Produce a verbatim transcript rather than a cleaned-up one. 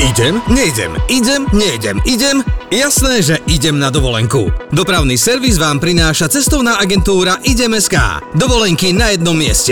Idem, nejdem, idem, nejdem, idem. Jasné, že idem na dovolenku. Dopravný servis vám prináša cestovná agentúra Idem bodka es ká. Dovolenky na jednom mieste.